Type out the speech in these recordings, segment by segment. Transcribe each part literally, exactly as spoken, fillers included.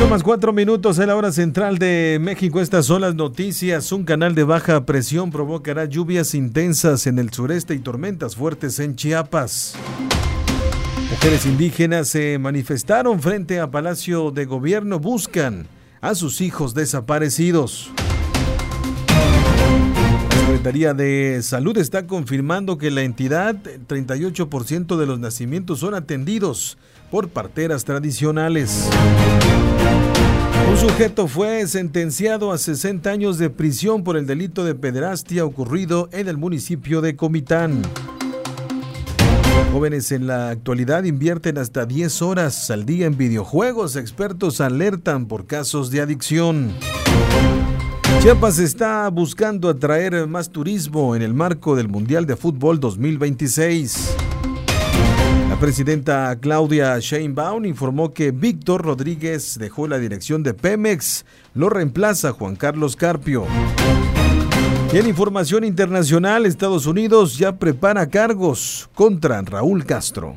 Más cuatro minutos en la hora central de México. Estas son las noticias. Un canal de baja presión provocará lluvias intensas en el sureste y tormentas fuertes en Chiapas. Mujeres indígenas se manifestaron frente a Palacio de Gobierno. Buscan a sus hijos desaparecidos. La Secretaría de Salud está confirmando que la entidad, treinta y ocho por ciento de los nacimientos son atendidos por parteras tradicionales. Un sujeto fue sentenciado a sesenta años de prisión por el delito de pederastia ocurrido en el municipio de Comitán. Jóvenes en la actualidad invierten hasta diez horas al día en videojuegos. Expertos alertan por casos de adicción. Chiapas está buscando atraer más turismo en el marco del Mundial de Fútbol dos mil veintiséis. La presidenta Claudia Sheinbaum informó que Víctor Rodríguez dejó la dirección de Pemex. Lo reemplaza Juan Carlos Carpio. Y en información internacional, Estados Unidos ya prepara cargos contra Raúl Castro.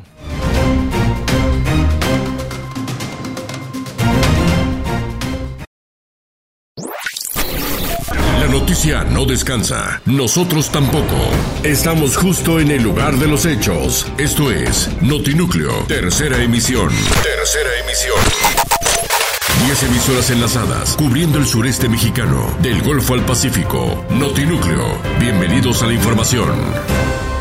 La noticia no descansa, nosotros tampoco. Estamos justo en el lugar de los hechos. Esto es Notinúcleo, tercera emisión. Tercera emisión. Diez emisoras enlazadas, cubriendo el sureste mexicano, del Golfo al Pacífico. Notinúcleo, bienvenidos a la información.